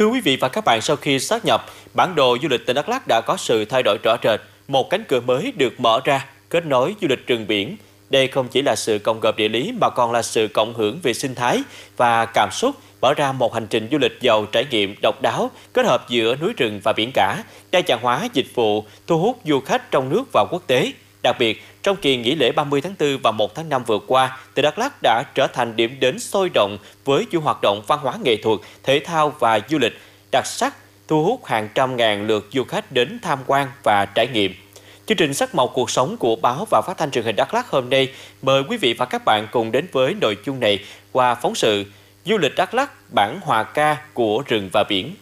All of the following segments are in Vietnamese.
Thưa quý vị và các bạn, sau khi sát nhập, bản đồ du lịch tỉnh Đắk Lắk đã có sự thay đổi rõ rệt. Một cánh cửa mới được mở ra, kết nối du lịch rừng biển. Đây không chỉ là sự cộng gộp địa lý mà còn là sự cộng hưởng về sinh thái và cảm xúc, mở ra một hành trình du lịch giàu trải nghiệm độc đáo, kết hợp giữa núi rừng và biển cả, đa dạng hóa dịch vụ, thu hút du khách trong nước và quốc tế. Đặc biệt, trong kỳ nghỉ lễ 30 tháng 4 và 1 tháng 5 vừa qua, tỉnh Đắk Lắk đã trở thành điểm đến sôi động với nhiều hoạt động văn hóa nghệ thuật, thể thao và du lịch đặc sắc, thu hút hàng trăm ngàn lượt du khách đến tham quan và trải nghiệm. Chương trình Sắc màu cuộc sống của báo và phát thanh truyền hình Đắk Lắk hôm nay mời quý vị và các bạn cùng đến với nội dung này qua phóng sự Du lịch Đắk Lắk bản hòa ca của rừng và biển.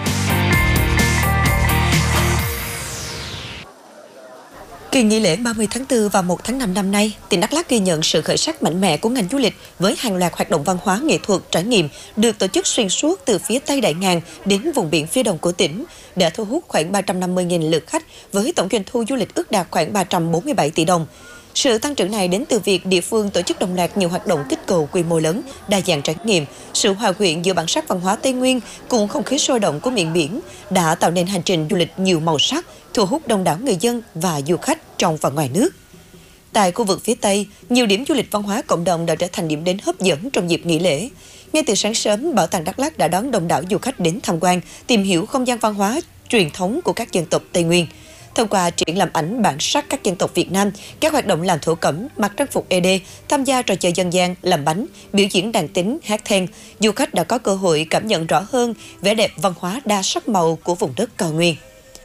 Kỳ nghỉ lễ 30 tháng 4 và 1 tháng 5 năm nay, tỉnh Đắk Lắk ghi nhận sự khởi sắc mạnh mẽ của ngành du lịch với hàng loạt hoạt động văn hóa nghệ thuật trải nghiệm được tổ chức xuyên suốt từ phía Tây Đại Ngàn đến vùng biển phía đông của tỉnh, đã thu hút khoảng 350.000 lượt khách với tổng doanh thu du lịch ước đạt khoảng 347 tỷ đồng. Sự tăng trưởng này đến từ việc địa phương tổ chức đồng loạt nhiều hoạt động kích cầu quy mô lớn, đa dạng trải nghiệm, sự hòa quyện giữa bản sắc văn hóa Tây Nguyên cùng không khí sôi động của miền biển đã tạo nên hành trình du lịch nhiều màu sắc, thu hút đông đảo người dân và du khách trong và ngoài nước. Tại khu vực phía Tây, nhiều điểm du lịch văn hóa cộng đồng đã trở thành điểm đến hấp dẫn trong dịp nghỉ lễ. Ngay từ sáng sớm, Bảo tàng Đắk Lắk đã đón đông đảo du khách đến tham quan, tìm hiểu không gian văn hóa truyền thống của các dân tộc Tây Nguyên. Thông qua triển lãm ảnh bản sắc các dân tộc Việt Nam, các hoạt động làm thổ cẩm, mặc trang phục ED, tham gia trò chơi dân gian, làm bánh, biểu diễn đàn tính, hát then, du khách đã có cơ hội cảm nhận rõ hơn vẻ đẹp văn hóa đa sắc màu của vùng đất cao nguyên.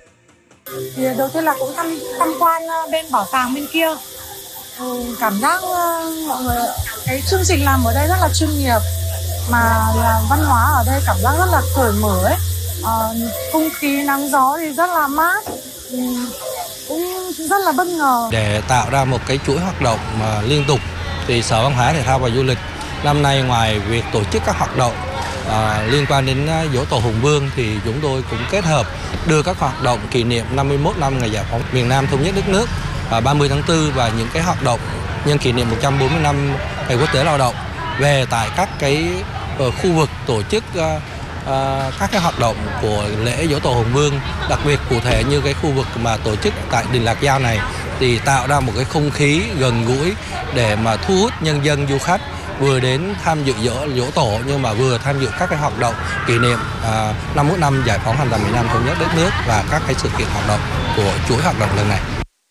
Thì đầu tiên là cũng tham quan bên bảo tàng bên kia. Cảm giác mọi người cái chương trình làm ở đây rất là chuyên nghiệp, mà là văn hóa ở đây cảm giác rất là cởi mở ấy. Không khí nắng gió thì rất là mát, cũng rất là bất ngờ. Để tạo ra một cái chuỗi hoạt động mà liên tục thì Sở Văn hóa Thể thao và Du lịch năm nay ngoài việc tổ chức các hoạt động liên quan đến Giỗ Tổ Hùng Vương thì chúng tôi cũng kết hợp đưa các hoạt động kỷ niệm 51 năm ngày giải phóng miền Nam thống nhất đất nước 30 tháng 4 và những cái hoạt động nhân kỷ niệm 140 năm ngày Quốc tế Lao động về tại các cái khu vực tổ chức các cái hoạt động của lễ Giỗ Tổ Hùng Vương, đặc biệt cụ thể như cái khu vực mà tổ chức tại đền Lạc Dao này thì tạo ra một cái không khí gần gũi để mà thu hút nhân dân du khách vừa đến tham dự Giỗ Tổ nhưng mà vừa tham dự các cái hoạt động kỷ niệm 51 năm giải phóng hoàn toàn miền Nam thống nhất đất nước và các cái sự kiện hoạt động của chuỗi hoạt động lần này.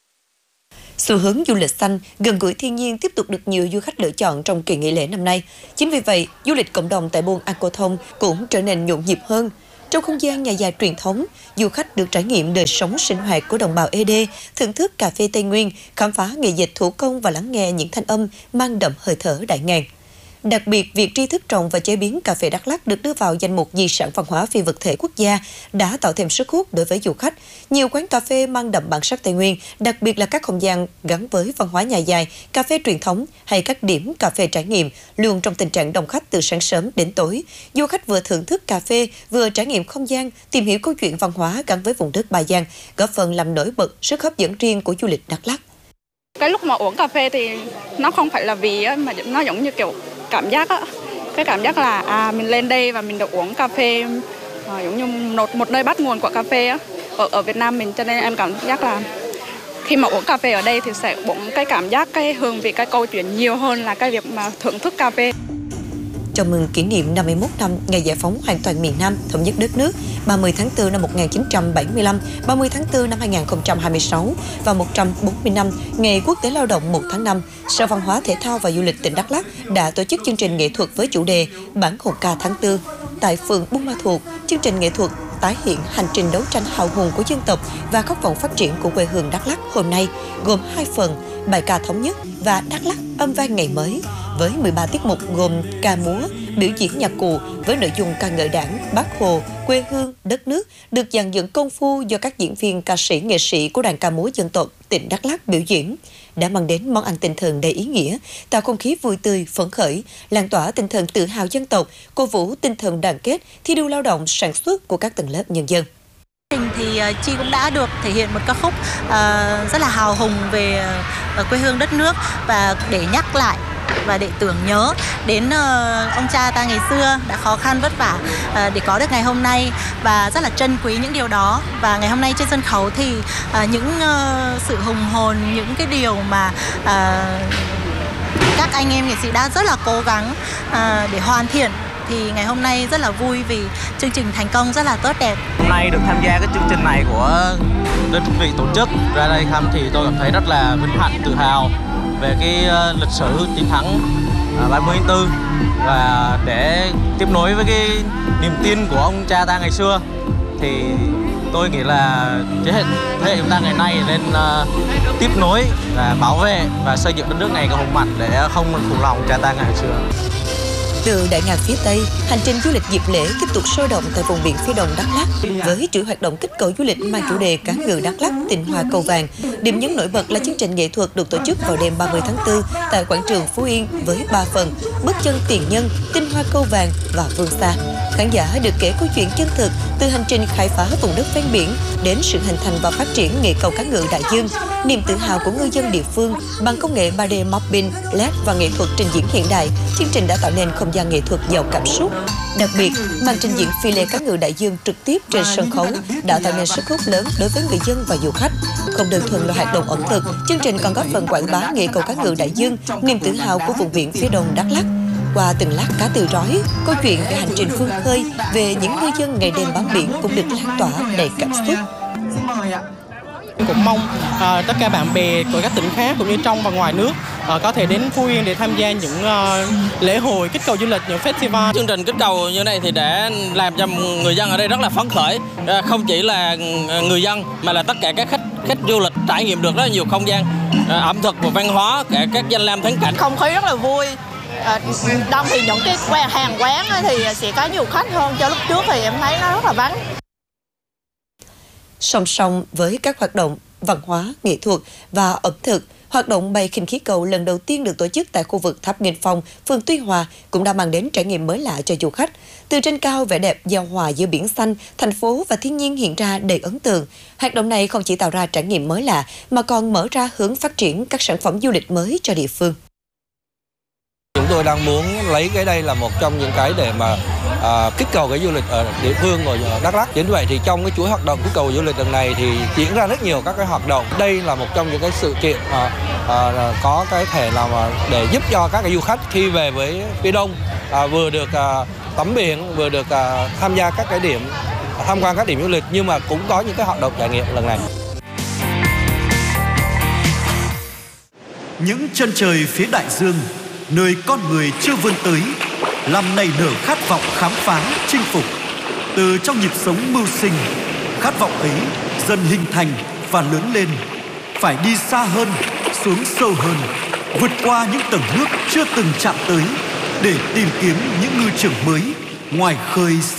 Xu hướng du lịch xanh, gần gũi thiên nhiên tiếp tục được nhiều du khách lựa chọn trong kỳ nghỉ lễ năm nay. Chính vì vậy, du lịch cộng đồng tại buôn An Cô Thông cũng trở nên nhộn nhịp hơn. Trong không gian nhà dài truyền thống, du khách được trải nghiệm đời sống sinh hoạt của đồng bào ED, thưởng thức cà phê Tây Nguyên, khám phá nghề dệt thủ công và lắng nghe những thanh âm mang đậm hơi thở Đại Ngàn. Đặc biệt, việc tri thức trồng và chế biến cà phê Đắk Lắk được đưa vào danh mục di sản văn hóa phi vật thể quốc gia đã tạo thêm sức hút đối với du khách. Nhiều quán cà phê mang đậm bản sắc Tây Nguyên, đặc biệt là các không gian gắn với văn hóa nhà dài, cà phê truyền thống hay các điểm cà phê trải nghiệm luôn trong tình trạng đông khách từ sáng sớm đến tối. Du khách vừa thưởng thức cà phê, vừa trải nghiệm không gian, tìm hiểu câu chuyện văn hóa gắn với vùng đất Bà Giang, góp phần làm nổi bật sức hấp dẫn riêng của du lịch Đắk Lắk. Cái lúc mà uống cà phê thì nó không phải là vị mà nó giống như kiểu cảm giác á, cái cảm giác là mình lên đây và mình được uống cà phê giống như một nơi bắt nguồn của cà phê á ở Việt Nam mình, cho nên em cảm giác là khi mà uống cà phê ở đây thì sẽ uống cái cảm giác, cái hương vị, cái câu chuyện nhiều hơn là cái việc mà thưởng thức cà phê. Chào mừng kỷ niệm 51 năm ngày giải phóng hoàn toàn miền Nam thống nhất đất nước 30 tháng 4 năm 1975, 30 tháng 4 năm 2026 và 140 năm ngày Quốc tế Lao động 1 tháng 5, Sở Văn hóa Thể thao và Du lịch tỉnh Đắk Lắk đã tổ chức chương trình nghệ thuật với chủ đề Bản hồn ca tháng 4 tại phường Buôn Ma Thuột. Chương trình nghệ thuật tái hiện hành trình đấu tranh hào hùng của dân tộc và khát vọng phát triển của quê hương Đắk Lắk hôm nay gồm 2 phần: bài ca thống nhất và Đắk Lắk âm vang ngày mới, với 13 tiết mục gồm ca múa, biểu diễn nhạc cụ với nội dung ca ngợi Đảng, Bác Hồ, quê hương, đất nước, được dàn dựng công phu do các diễn viên, ca sĩ, nghệ sĩ của đoàn ca múa dân tộc tỉnh Đắk Lắk biểu diễn, đã mang đến món ăn tinh thần đầy ý nghĩa, tạo không khí vui tươi, phấn khởi, lan tỏa tinh thần tự hào dân tộc, cổ vũ tinh thần đoàn kết, thi đua lao động, sản xuất của các tầng lớp nhân dân. Thì Chi cũng đã được thể hiện một ca khúc rất là hào hùng về quê hương đất nước và để nhắc lại và để tưởng nhớ đến ông cha ta ngày xưa đã khó khăn vất vả để có được ngày hôm nay, và rất là trân quý những điều đó. Và ngày hôm nay trên sân khấu thì những sự hùng hồn, những cái điều mà các anh em nghệ sĩ đã rất là cố gắng để hoàn thiện, thì ngày hôm nay rất là vui vì chương trình thành công rất là tốt đẹp. Hôm nay được tham gia cái chương trình này của đơn vị tổ chức ra đây thăm thì tôi cảm thấy rất là vinh hạnh, tự hào về cái lịch sử chiến thắng 30 tháng 4 và để tiếp nối với cái niềm tin của ông cha ta ngày xưa, thì tôi nghĩ là thế hệ chúng ta ngày nay nên tiếp nối và bảo vệ và xây dựng đất nước này càng hùng mạnh để không phụ lòng cha ta ngày xưa. Từ Đại Ngàn phía Tây, hành trình du lịch dịp lễ tiếp tục sôi động tại vùng biển phía đông Đắk Lắk với chuỗi hoạt động kích cầu du lịch mang chủ đề cá ngừ Đắk Lắk tình hoa cầu vàng. Điểm nhấn nổi bật là chương trình nghệ thuật được tổ chức vào đêm 30 tháng 4 tại quảng trường Phú Yên với 3 phần: bước chân tiền nhân, tinh hoa câu vàng và vương xa. Khán giả được kể câu chuyện chân thực từ hành trình khai phá vùng đất ven biển đến sự hình thành và phát triển nghề cầu cá ngừ đại dương, niềm tự hào của ngư dân địa phương. Bằng công nghệ 3D mapping, LED và nghệ thuật trình diễn hiện đại, chương trình đã tạo nên không gian nghệ thuật giàu cảm xúc. Đặc biệt, màn trình diễn phi lê cá ngừ đại dương trực tiếp trên sân khấu đã tạo nên sức hút lớn đối với người dân và du khách. Không đơn thuần là hoạt động ẩm thực, chương trình còn góp phần quảng bá nghề cầu cá ngừ đại dương, niềm tự hào của vùng biển phía đông Đắk Lắk. Qua từng lát cá từ rói, câu chuyện về hành trình vươn khơi, về những ngư dân ngày đêm bám biển cũng được lan tỏa đầy cảm xúc. Cũng mong tất cả bạn bè của các tỉnh khác cũng như trong và ngoài nước có thể đến Phú Yên để tham gia những lễ hội kích cầu du lịch, những festival. Chương trình kích cầu như này thì để làm cho người dân ở đây rất là phấn khởi, không chỉ là người dân mà là tất cả các khách du lịch trải nghiệm được rất là nhiều không gian ẩm thực và văn hóa, cả các danh lam thắng cảnh. Không khí rất là vui. Đông thì những cái hàng quán thì sẽ có nhiều khách hơn, cho lúc trước thì em thấy nó rất là vắng. Song song với các hoạt động văn hóa, nghệ thuật và ẩm thực, hoạt động bay khinh khí cầu lần đầu tiên được tổ chức tại khu vực Tháp Nghênh Phong, phường Tuy Hòa cũng đã mang đến trải nghiệm mới lạ cho du khách. Từ trên cao, vẻ đẹp giao hòa giữa biển xanh, thành phố và thiên nhiên hiện ra đầy ấn tượng. Hoạt động này không chỉ tạo ra trải nghiệm mới lạ mà còn mở ra hướng phát triển các sản phẩm du lịch mới cho địa phương. Chúng tôi đang muốn lấy cái đây là một trong những cái để mà kích cầu cái du lịch ở địa phương của Đắk Lắk. Chính vậy thì trong cái chuỗi hoạt động kích cầu du lịch lần này thì diễn ra rất nhiều các cái hoạt động. Đây là một trong những cái sự kiện có cái thể là để giúp cho các cái du khách khi về với phía Đông vừa được tắm biển, vừa được tham gia các cái điểm, tham quan các điểm du lịch, nhưng mà cũng có những cái hoạt động trải nghiệm lần này. Những chân trời phía đại dương, nơi con người chưa vươn tới, làm nảy nở khát vọng khám phá, chinh phục. Từ trong nhịp sống mưu sinh, khát vọng ấy dần hình thành và lớn lên. Phải đi xa hơn, xuống sâu hơn, vượt qua những tầng nước chưa từng chạm tới để tìm kiếm những ngư trường mới ngoài khơi